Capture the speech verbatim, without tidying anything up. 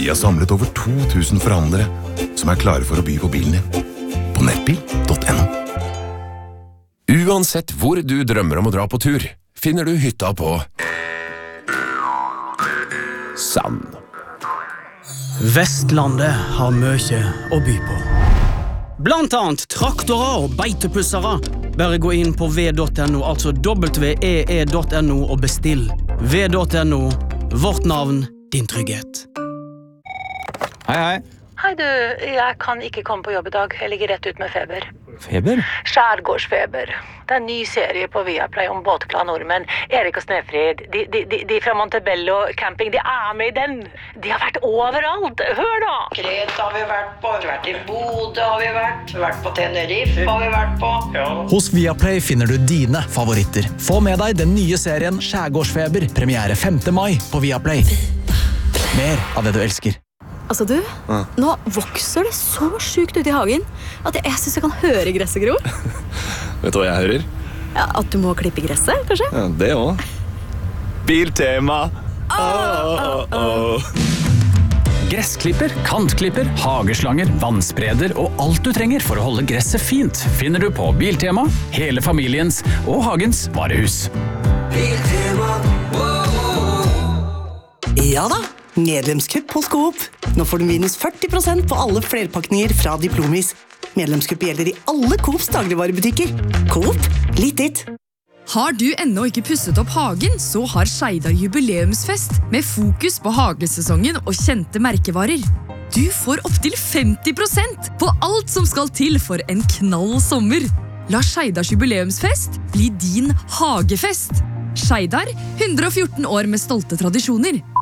Vi har samlet over to tusen forhandlere som er klare for å by på bilen din. På nettbil punktum no. Uansett hvor du drømmer om å dra på tur, finner du hytta på Sand. Vestlandet har mye å by på. Blant annet traktorer og beitepussere. Bare gå inn på v punktum no, altså w e e punktum no og bestill. v punktum no, vårt navn, din trygghet. Hei, hei. Hei du, jeg kan ikke komme på jobb i dag. Jeg ligger rett ut med feber. Feber? Skjærgårdsfeber. Det er en ny serie på Viaplay om båtglade nordmenn. Erik og Snefrid, de, de, de, de fra Montebello camping, de er med i den. De har vært overalt. Hør da! Kreta har vi vært på, vi har vært i Bodø har vi vært, vi har vært på Tenerife har vi vært på. Ja. Hos Viaplay finner du dine favoritter. Få med deg den nye serien Skjærgårdsfeber, premiere femte mai på Viaplay. Mer av det du elsker. Altså du, ja. Nå vokser det så sjukt ut i hagen at jeg synes jeg kan høre gresset gro. Vet du hva jeg hører? Ja, at du må klippe gresset, kanskje? Ja, det også. Biltema. Oh, oh, oh. Gressklipper, kantklipper, hageslanger, vannspreder og alt du trenger for å holde gresset fint finner du på Biltema, hele familiens og hagens varehus. Biltema. Ja da. Medlemskupp hos Coop. Nå får du minus førti prosent på alle flerpakninger fra Diplomis. Medlemskupp gjelder i alle Coops dagligvarebutikker. Coop, litt ditt. Har du ennå ikke pusset opp hagen, så har Skeidar jubileumsfest med fokus på hagesesongen og kjente merkevarer. Du får opp til femti prosent på alt som skal til for en knall sommer. La Skeidars jubileumsfest bli din hagefest. Skeidar, hundre og fjorten år med stolte tradisjoner.